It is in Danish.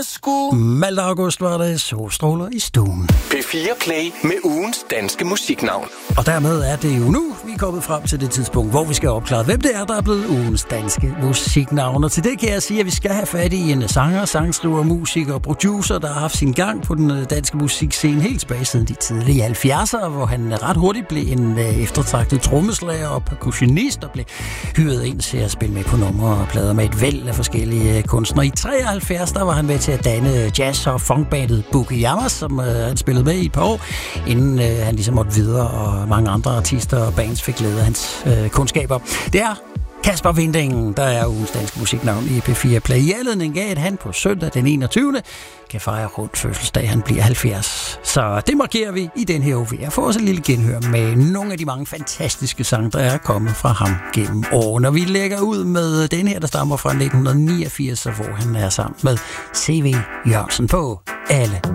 Malte August var det, solstråler i stuen. P4 Play med ugens danske musiknavn. Og dermed er det jo nu, vi er kommet frem til det tidspunkt, hvor vi skal opklare, hvem det er, der er blevet ugens danske musiknavn. Og til det kan jeg sige, at vi skal have fat i en sanger, sangskriver, musiker og producer, der har haft sin gang på den danske musikscene helt tilbage siden de tidlige 70'ere, hvor han ret hurtigt blev en eftertragtet trommeslager og percussionist og blev hyret ind til at spille med på numre og plader med et væld af forskellige kunstnere. I 73 der var han med til at danne jazz- og funkbandet Bukiyamas, som han spillede med i et par år, inden han ligesom måtte videre, og mange andre artister og bands fik glæde af hans kundskaber. Det er Kasper Winding, der er ugens danske musiknavn i P4 Play. I anledning af, at han på søndag den 21. kan fejre rundt fødselsdag. Han bliver 70. Så det markerer vi i den her uge. Jeg får også et lille genhør med nogle af de mange fantastiske sange, der er kommet fra ham gennem årene. Og vi lægger ud med den her, der stammer fra 1989, hvor han er sammen med C.V. Jørgensen på alle